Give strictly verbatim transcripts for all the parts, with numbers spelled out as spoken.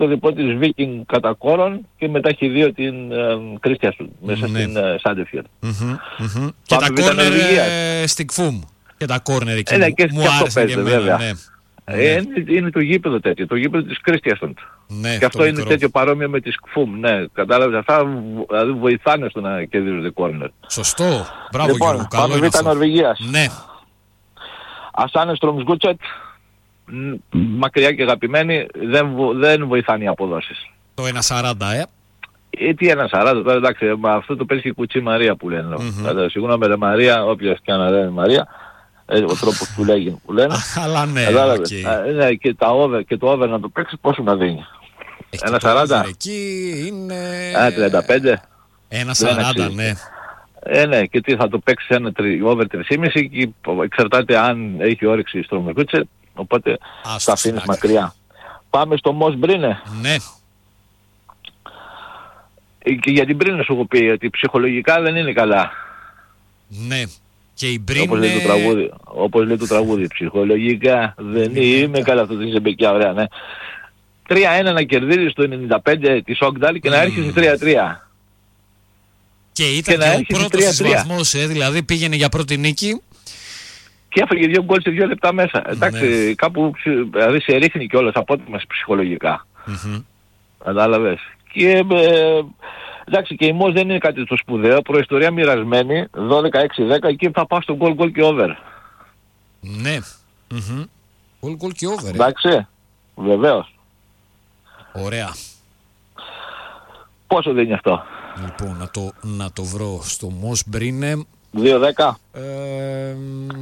το διπλό της Viking κατά κόρον και μετά έχει δύο την Κρίστιασον μέσα ναι. στην Σάντεφιερ. Mm-hmm, mm-hmm. Και τα κόρνερ ε, στην Κφούμ. Και τα κόρνερ εκεί. Ε, ναι, και, μου και άρεσε και εμένα. Ναι. Ε, είναι, είναι το γήπεδο τέτοιο, το γήπεδο της Κρίστιασον. Ναι, και αυτό είναι μικρό. Τέτοιο παρόμοιο με τη Κφούμ. Ναι, κατάλαβες, αυτά δηλαδή βοηθάνε στο να κερδίζονται κόρνερ. Σωστό. Μπράβο, λοιπόν, Γιώργο. Καλό είναι αυτό. Νορβηγίας. Ναι. Ασάνε Στρομσγκούτσετ, μακριά και αγαπημένοι, δεν, βο, δεν βοηθάνε οι αποδόσεις. Το ένα σαράντα, ε. Ή τι ένα σαράντα, τώρα εντάξει, αυτό το παίζει η Κουτσί Μαρία που λένε. Mm-hmm. Συγγνώμη με Μαρία, όποιος και αν λένε Μαρία, ο τρόπος που λέγει που λένε. Αλλά ναι, okay. ναι και, τα over, και το over να το παίξει πόσο να δίνει. Έχει ένα σαράντα. Εκεί είναι... ένα τριάντα πέντε. ένα σαράντα, ναι. Ε, ναι, και τι θα το παίξει ένα over τρία κόμμα πέντε και εξαρτάται αν έχει όρεξη στο Μεκούτσε, οπότε Άς θα αφήνεις μακριά. Πάμε στο Μος Μπρίνε. Ναι. Και για την Μπρίνε σου έχω πει ότι ψυχολογικά δεν είναι καλά. Ναι. Και η Μπρίνε... Όπως λέει το τραγούδι, όπως λέει το τραγούδι, ψυχολογικά δεν είμαι καλά, αυτό δεν μπεκιά, ωραία, ναι. τρία ένα να κερδίζεις το ενενήντα πέντε τη Σόγκταλ και mm. να έρχεσαι τρία τρία. Και ήταν και, και ο πρώτος της βαθμός, ε, δηλαδή πήγαινε για πρώτη νίκη. Και έφαγε δύο γκολ σε δύο λεπτά μέσα. Ναι. Εντάξει, κάπου δηλαδή σε ρίχνει κιόλας απότομα ψυχολογικά. Mm-hmm. Κατάλαβες. Και ε, εντάξει, και η Μος δεν είναι κάτι το σπουδαίο. Προϊστορία μοιρασμένη, δώδεκα έξι δέκα και θα πάω στο γκολ γκολ και over. Ναι. Mm-hmm. Γκολ γκολ και over. Εντάξει, βεβαίως. Ωραία. Πόσο δίνει αυτό? Λοιπόν, να το, να το βρω στο Μος Μπρίνε. δύο δέκα. Ε,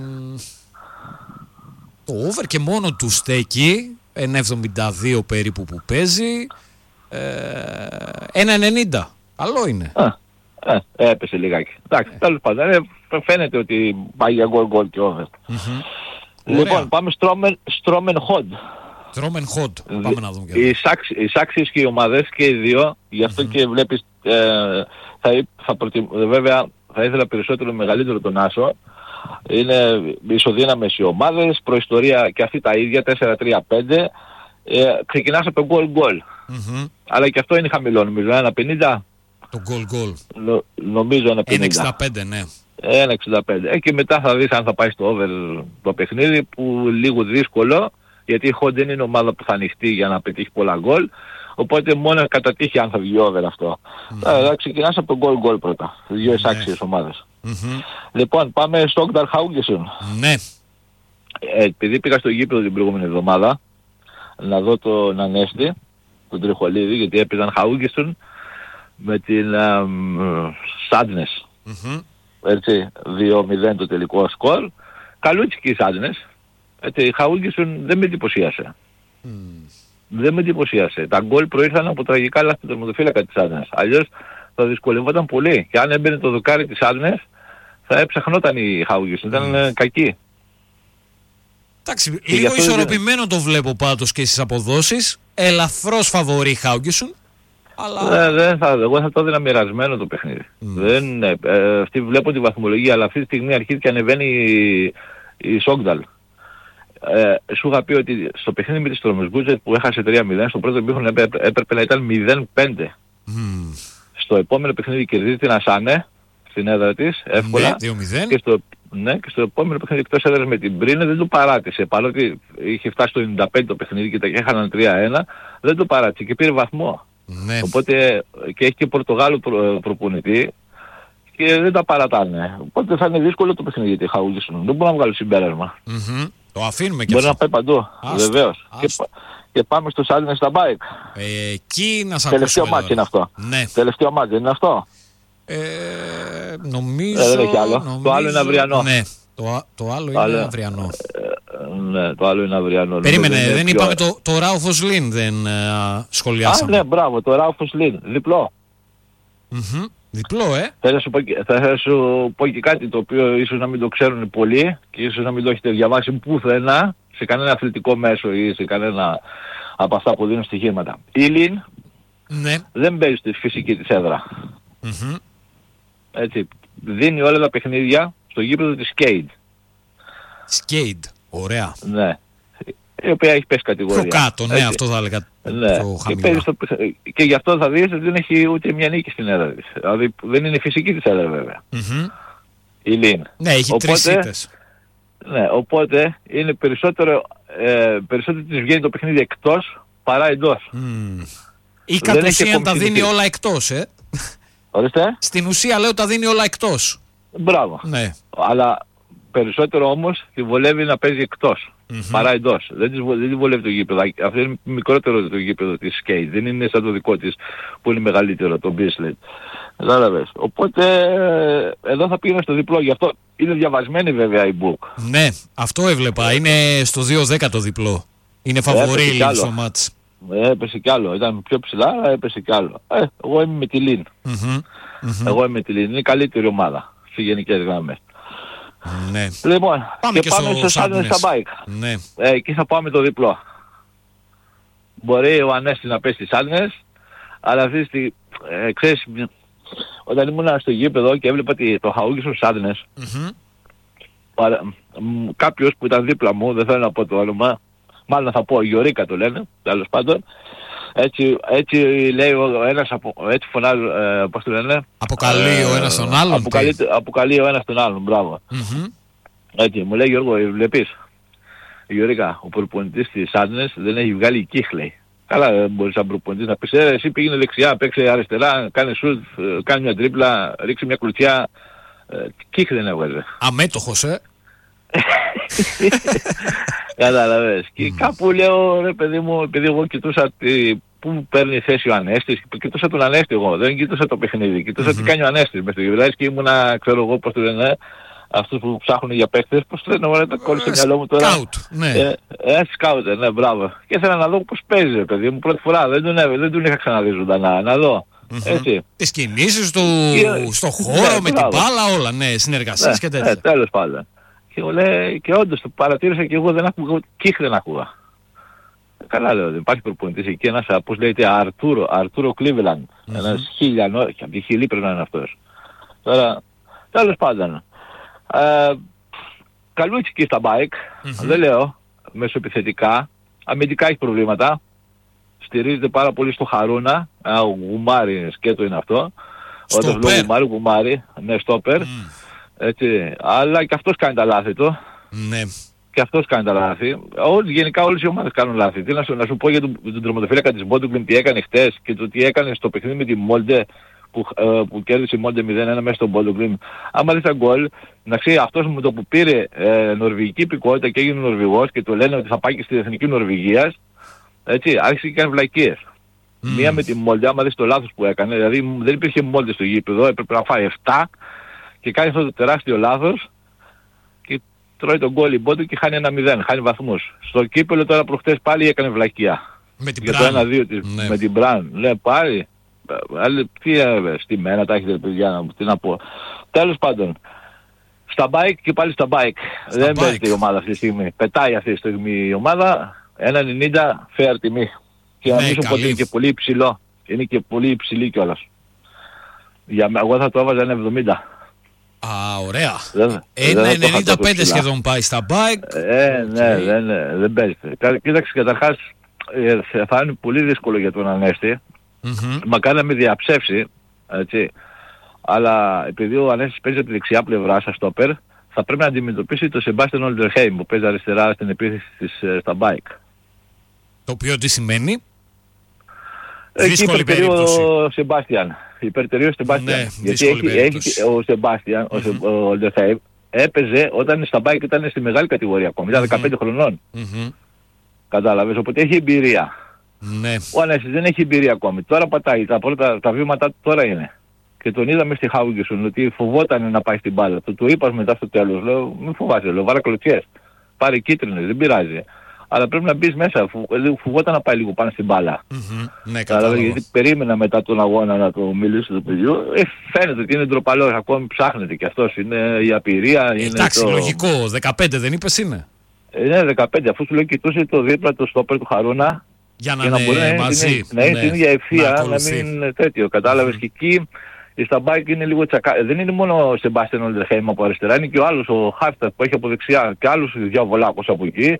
το over και μόνο του στέκει. ένα εβδομήντα δύο περίπου που παίζει. Ε, ένα ενενήντα. Καλό είναι. Α, ε, έπεσε λιγάκι. Εντάξει, τέλος πάντων. Ε, φαίνεται ότι πάει για γκολ γκολ και over. Mm-hmm. Λοιπόν, ωραία. Πάμε Στρόμεν Χοντ. Στρόμεν Χοντ. Πάμε να δούμε. Οι, σάξ, οι σάξιες και οι ομάδες και οι δύο, γι' αυτό mm-hmm. και βλέπεις, ε, θα, θα προτιμ... βέβαια θα ήθελα περισσότερο μεγαλύτερο τον Άσο. Είναι ισοδύναμες οι ομάδες, προϊστορία και αυτή τα ίδια, τέσσερα τρία πέντε. Ε, ξεκινάς από το γκολ γκολ. Mm-hmm. Αλλά και αυτό είναι χαμηλό, νομίζω, ένα πενήντα. Το γκολ γκολ. Νο, νομίζω ένα πενήντα. ένα εξήντα πέντε, ναι. ένα εξήντα πέντε. Ε, και μετά θα δεις αν θα πάει στο over το παιχνίδι, που λίγο δύσκολο, γιατί η Χοντ δεν είναι ομάδα που θα ανοιχτεί για να πετύχει πολλά γκολ. Οπότε μόνο κατά τύχη αν θα βγει over αυτό. Mm-hmm. Θα ξεκινάς από το γκολ γκολ πρώτα. Δύο εισάξιες mm-hmm. ομάδες. Mm-hmm. Λοιπόν, πάμε στο Όγκνταρ Χάουγκεσον. Ναι. Ε, επειδή πήγα στο γήπεδο την προηγούμενη εβδομάδα να δω τον Ανέστη, τον Τριχολίδη, γιατί έπαιζαν Χάουγκεσον με την Σάντνες. Mm-hmm. Έτσι, δύο μηδέν το τελικό σκορ. Καλούτσικη η Σάντνες. Έτσι, η Χάουγκεσον δεν με εντυπωσίασε. Mm. Δεν με εντυπωσίασε. Τα γκολ προήρθαν από τραγικά λάθη του τερματοφύλακα της Άντνες. Αλλιώς θα δυσκολευόταν πολύ. Και αν έμπαινε το δοκάρι της Άντνες, θα έψαχνόταν η Χάουγκεσον. Ήταν mm. κακή. Εντάξει, λίγο ισορροπημένο δεν... το βλέπω πάντως και στις αποδόσεις. Ελαφρώς φαβορεί η Χάουγκεσον. Αλλά... Ε, δεν θα, εγώ θα το έδινα μοιρασμένο το παιχνίδι. Mm. Δεν, ε, ε, αυτή βλέπω τη βαθμολογία, αλλά αυτή τη στιγμή αρχίζει και ανεβαίνει η, η Σόγκταλ. Ε, σου είχα πει ότι στο παιχνίδι με τη Στρομεσγκούτζετ που έχασε τρία μηδέν, στο πρώτο μήχρονο έπρεπε, έπρεπε να ήταν μηδέν πέντε. Mm. Στο επόμενο παιχνίδι κερδίζει την Ασάνε στην έδρα της, εύκολα. Ναι, δύο μηδέν. Και στο, ναι, και στο επόμενο παιχνίδι εκτός έδρας με την Μπρίνε δεν το παράτησε. Παρότι είχε φτάσει στο ενενήντα πέντε το παιχνίδι και τα έχαναν τρία ένα, δεν το παράτησε και πήρε βαθμό. Ναι. Οπότε και έχει και Πορτογάλο προ, προπονητή και δεν τα παρατάνε. Οπότε θα είναι δύσκολο το παιχνίδι για τη Χάουγκεσον. Δεν μπορώ να βγάλω συμπέρασμα. Mm-hmm. Το αφήνουμε και μπορεί αυτό. να πάει παντού. Βεβαίως. Και, και πάμε στο Σάλινε στα μπάικ. Ε, εκεί να σας τελευταίο μάτι είναι αυτό. Ναι. Τελευταίο μάτι είναι αυτό. Ε, νομίζω, ε, δεν έχει άλλο. νομίζω... Το άλλο είναι αυριανό. Ναι. Το, το άλλο είναι άλλο... αυριανό. Ε, ναι, το άλλο είναι αυριανό. Περίμενε, δεν, δεν είπαμε το, το Ράουφος Λιν, δεν uh, σχολιάσαμε. Α, ναι, μπράβο, το Ράουφος Λιν, διπλό. Mm-hmm. Διπλό, ε. Θα σου, πω, θα σου πω και κάτι το οποίο ίσως να μην το ξέρουν πολλοί και ίσως να μην το έχετε διαβάσει πουθενά σε κανένα αθλητικό μέσο ή σε κανένα από αυτά που δίνουν στοιχήματα. Η Λιν ναι. δεν παίζει στη φυσική της έδρα. Mm-hmm. Έτσι, δίνει όλα τα παιχνίδια στο γήπεδο της Σκέιντ. Σκέιντ, ωραία. Ναι. η οποία έχει πέσει κατηγορία. Πιο κάτω, ναι, έτσι. Αυτό θα έλεγα. Ναι. Και, στο, και γι' αυτό θα δεις ότι δεν έχει ούτε μια νίκη στην έδρα της. Δηλαδή δεν είναι η φυσική της έδρα βέβαια. Mm-hmm. Η Λιν. Ναι, έχει οπότε, τρεις ήττες. Ναι, οπότε είναι περισσότερο, ε, περισσότερο της βγαίνει το παιχνίδι εκτός παρά εντός. Mm. Ή κατ' ουσίαν τα δίνει όλα εκτός, ε. Ορίστε. Στην ουσία λέω τα δίνει όλα εκτός. Μπράβο. Ναι. Αλλά περισσότερο όμως τη βολεύει να παίζει εκτός. Mm-hmm. Παρά εντός. Δεν τη δεν βολεύει το γήπεδο. Αυτό είναι μικρότερο το γήπεδο της Skate. Δεν είναι σαν το δικό της που είναι μεγαλύτερο, το Bislett. Κατάλαβες. Οπότε εδώ θα πήγαινε στο διπλό. Γι' αυτό είναι διαβασμένη βέβαια η book. Ναι, αυτό έβλεπα. Είναι στο δύο δέκα το διπλό. Είναι φαβορί η Lin στο μάτς. Έπεσε κι άλλο. Ήταν πιο ψηλά, αλλά έπεσε κι άλλο. Ε, εγώ είμαι με τη Lin. Mm-hmm. Mm-hmm. Εγώ είμαι με τη Lin. Είναι η καλύτερη ομάδα στις γενικές γραμμές. Ναι. Λοιπόν, πάμε και, και πάμε στο Sadness στα bike. Ναι. Ε, εκεί θα πάμε το διπλό. Μπορεί ο Ανέστης να πέσει στις Sadness, αλλά αυτή τη ε, ξέρεις, όταν ήμουν στο γήπεδο και έβλεπα το Haugesund Sadness, mm-hmm. κάποιος που ήταν δίπλα μου, δεν θέλω να πω το όνομα, μάλλον θα πω Γιωρίκα το λένε, τέλος πάντων, έτσι, έτσι λέει ο ένας, έτσι φωνάζει, ε, πώς το λένε. Αποκαλεί ε, ο ένας τον άλλον. Αποκαλεί, αποκαλεί ο ένας τον άλλον, μπράβο. Mm-hmm. Έτσι, μου λέει Γιώργο, βλέπεις, Γιωρίκα, ο προπονητής της Sadness δεν έχει βγάλει κύχλη. Καλά, δεν μπορείς σαν προπονητής να πεις, ε, εσύ πήγαινε δεξιά, παίξε αριστερά, κάνε σουτ, κάνει μια τρίπλα, ρίξει μια κλουτσιά. Ε, κύχλη δεν έβγαζε. Αμέτωχος, ε. Κατάλαβες. Και κάπου λέω, ρε παιδί μου, επειδή εγώ κοιτούσα τη, πού παίρνει θέση ο Ανέστης, κοιτούσα τον Ανέστη εγώ, δεν κοιτούσα το παιχνίδι, κοιτούσα mm-hmm. τι κάνει ο Ανέστης μες στο γυμνάσιο και ήμουνα, ξέρω εγώ πώς το λένε, αυτούς που ψάχνουν για παίκτες, πώς το λένε, ωραία, το κόλλησε στο μυαλό μου τώρα. Σκάουτ, ναι. Ε, σκάουτ, ναι, μπράβο. Και ήθελα να δω πώς παίζει, ρε παιδί μου, πρώτη φορά, δεν τον, δεν τον είχα ξαναδεί ζωντανά, να δω. Mm-hmm. Έτσι. Τις κινήσεις του, και, στο χώρο, ναι, με την μπάλα, όλα, ναι, συνεργασίες ναι, και τέτοια. Ναι, τέλος πάντων. Και, λέει, και όντως το παρατήρησα και εγώ δεν άκουγα, κύχ δεν άκουγα. Καλά λέω, δεν υπάρχει προπονητής εκεί, ένας, πώς λέγεται, Αρτούρο, Αρτούρο Κλίβελαντ, mm-hmm. ένας χίλιανο, και από τη Χιλή πρέπει να είναι αυτός. Τώρα, τέλος πάντων, ε, Καλούτσικη στα bike, mm-hmm. δεν λέω, μεσοεπιθετικά, αμυντικά έχει προβλήματα, στηρίζεται πάρα πολύ στο Χαρούνα, ένα γουμάρι σκέτο είναι αυτό, όταν λέω γουμάρι, γουμάρι, ναι, στόπερ, mm. έτσι, αλλά και αυτός κάνει τα λάθη του. Ναι. Και αυτός κάνει τα λάθη. Όλες, γενικά όλες οι ομάδες κάνουν λάθη. Τι να σου, να σου πω για τον, τον τερματοφύλακα της Μπόντογκλιμ τι έκανε χτες και το τι έκανε στο παιχνίδι με τη Μόλντε που, ε, που κέρδισε η Μόλντε μηδέν ένα μέσα στον Μπόντογκλιμ. άμα δεις τα γκολ, να ξέρει αυτός με το που πήρε ε, νορβηγική υπηκότητα και έγινε Νορβηγός και το λένε ότι θα πάει και στην Εθνική Νορβηγίας, έτσι, άρχισε και κάνει βλακίες. Mm. Μία με τη Μόλντε, άμα δεις το λάθος που έκανε, δηλαδή δεν υπήρχε Μόλντε στο γήπεδο, έπρεπε να φάει επτά και κάνει αυτό το τεράστιο λάθος και τρώει τον γκολ η Μπόντο και χάνει ένα μηδέν, χάνει βαθμούς. Στο κύπελο τώρα προχτές πάλι έκανε βλακεία. Με την για το ένα δύο της, ναι. Με την Μπραν. Ναι, πάλι. Άλλη, τι ε, στη μένα τα έχετε παιδιά να, τι να πω. Τέλος πάντων, στα bike και πάλι στα bike. Στα δεν παίζεται η ομάδα αυτή τη στιγμή. Πετάει αυτή τη στιγμή η ομάδα. ένα ενενήντα fair τιμή. Και νομίζω ναι, ότι είναι και πολύ υψηλό. Είναι και πολύ υψηλή κιόλας. Για εγώ θα το έβαζα ένα εβδομήντα. Α, ωραία. ένα ενενήντα πέντε σχεδόν πάει στα bike. Ε, ναι, okay. δεν, δεν παίζεται. Κοίταξε, καταρχάς ε, θα είναι πολύ δύσκολο για τον Ανέστη. Mm-hmm. Μακάρι να με διαψεύσει, έτσι. Αλλά επειδή ο Ανέστης παίζει από τη δεξιά πλευρά στα στόπερ, θα πρέπει να αντιμετωπίσει το Σεμπάστιαν Ολντερχέιμ που παίζει αριστερά στην επίθεση της, στα bike. Το οποίο τι σημαίνει? Εκεί υπερτερεί ο Σεμπάστιαν. Υπερτερεί ο Σεμπάστιαν. Ναι, γιατί έχει, έχει, ο Σεμπάστιαν, mm-hmm. ο Ολντερχέιμ, έπαιζε όταν στα bike ήταν στη μεγάλη κατηγορία ακόμη, ήταν mm-hmm. δεκαπέντε χρονών. Mm-hmm. Κατάλαβες, οπότε έχει εμπειρία. Ναι. Ο Ανέστης δεν έχει εμπειρία ακόμη. Τώρα πατάει, τα πρώτα τα βήματα τώρα είναι. Και τον είδαμε στη Haugesund ότι φοβόταν να πάει στην μπάλα. Το, το είπα μετά στο τέλος, λέω μην φοβάσαι, λέω βάλε κλωτσιές. Πάρε κίτρινες, δεν πειράζει. Αλλά πρέπει να μπεις μέσα, φου, φοβόταν να πάει λίγο πάνω στην μπάλα. Mm-hmm. Ναι, κατάλαβα. Γιατί περίμενα μετά τον αγώνα να το μιλήσω του παιδιού. Ε, φαίνεται ότι είναι ντροπαλός, ακόμη ψάχνεται και αυτός. Είναι η απειρία. Ε, εντάξει, το... λογικό. δεκαπέντε δεν είπες είναι. Ε, ναι, δεκαπέντε. Αφού σου λέω κοιτούσε το δίπλα το στόπερ του Χαρούνα. Για να, να είναι μαζί. Να είναι την ίδια ευθεία, να μην τέτοιο. Κατάλαβες mm. και εκεί στα bike είναι λίγο τσακά. Δεν είναι μόνο ο Σεμπάστιαν Ολντερχέιμ από αριστερά, είναι και ο άλλος ο Χάρταρ που έχει από δεξιά και άλλος διαβολάκος από εκεί.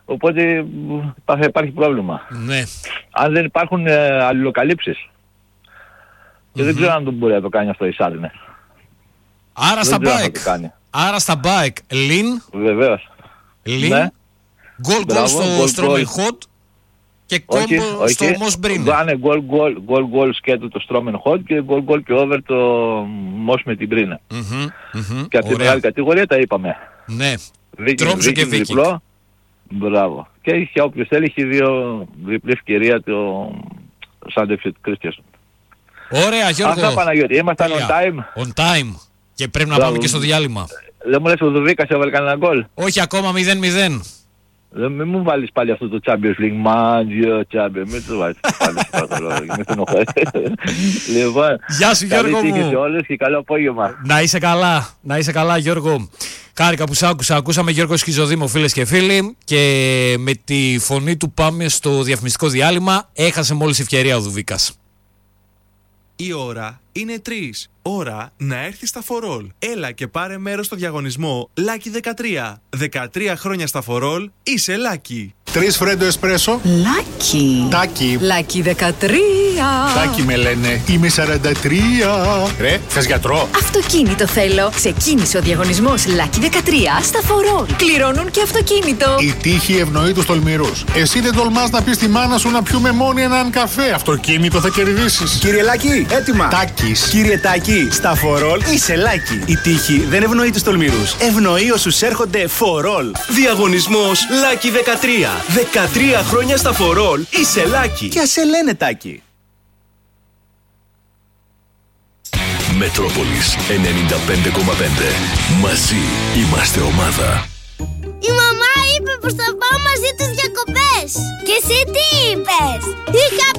Οπότε θα υπάρχει πρόβλημα. Ναι. Αν δεν υπάρχουν ε, αλληλοκαλύψεις. Και mm-hmm. δεν ξέρω αν το μπορεί να το κάνει αυτό η Σάρνε. Άρα στα bike. Άρα στα bike. Λιν. Βεβαίως. Λιν. Ναι. Γκολ γκολ στο Στρόμεν Χοντ. Και κόμπο στο Μος Μπρίνε. Βάνε γκολ γκολ γκολ γκολ σκέτο το Στρόμεν Χοντ και γκολ γκολ και over το Μος με την Μπρίνε. Mm-hmm. Mm-hmm. Και από τη μεγάλη κατηγορία τα είπαμε. Ναι. Τρόμψε και Βίκινγκ. Μπράβο. Και είχε όποιος θέλει, είχε δύο διπλή ευκαιρία το Σάντεφιτ Κρίστιασον. Ωραία Γιώργο. Αυτά Παναγιώτη, ήμασταν on time. On time. Και πρέπει να Μπράβο. Πάμε και στο διάλειμμα. Δεν μου λες ο Δουδίκας έβαλε κανένα γκολ? Όχι ακόμα μηδέν μηδέν. Δεν μην μου βάλεις πάλι αυτό το Champions League. Μάντζιο Champions. Μην το βάλεις πάλι. Μην τον Λοιπόν, γεια σου Γιώργο μου. Καλή τύχη σε όλους και καλό απόγευμα. Να είσαι καλά. Να είσαι καλά Γιώργο. Χάρηκα που σ' άκουσα. Ακούσαμε Γιώργο Σκυζοδήμο, φίλες και φίλοι. Και με τη φωνή του πάμε στο διαφημιστικό διάλειμμα. Έχασε μόλις ευκαιρία ο Δουδίκας. Η ώρα είναι τρεις. Ώρα να έρθει στα φορόλ. Έλα και πάρε μέρος στο διαγωνισμό Lucky δεκατρία. δεκατρία χρόνια στα φορόλ, είσαι Lucky. Τρεις φρέντο εσπρέσο. Lucky. Τάκι. Lucky δεκατρία. Τάκι με λένε. Είμαι σαράντα τρία. Ρε, θες γιατρό? Αυτοκίνητο θέλω. Ξεκίνησε ο διαγωνισμός Lucky δεκατρία στα φορόλ. Κληρώνουν και αυτοκίνητο. Η τύχη ευνοεί τους τολμηρούς. Εσύ δεν τολμάς να πεις στη μάνα σου να πιούμε μόνοι έναν καφέ. Αυτοκίνητο θα κερδίσεις. Κύριε Λάκη, έτοιμα. Τάκης. Κύριε Τάκη, στα φορόλ είσαι Lucky. Η τύχη δεν ευνοεί τους τολμηρούς. Ευνοεί όσους έρχονται φορόλ. Διαγωνισμός Lucky δεκατρία. δεκατρία χρόνια στα φορόλ είσαι Lucky. Και ας σε λένε Τάκη. Μετρόπολης ενενήντα πέντε κόμμα πέντε. Μαζί είμαστε ομάδα. Η μαμά είπε πως θα πάω μαζί τους διακοπές. Και εσύ τι είπες? Είχα